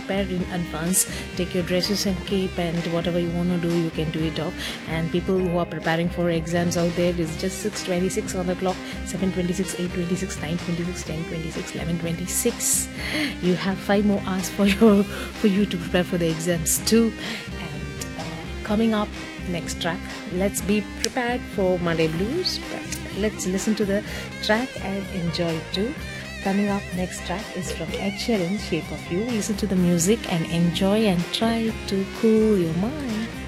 prepare in advance. Take your dresses and cape and whatever you want to do, you can do it off. And people who are preparing for exams out there, it's just 6:26 on the clock, 7:26, 8:26, 9:26, 10:26, 11:26. You have 5 more hours for you to prepare for the exams too. And coming up next track, let's be prepared for Monday blues, but let's listen to the track and enjoy it too. Coming up next track is from Ed Sheeran, Shape of You. Listen to the music and enjoy and try to cool your mind.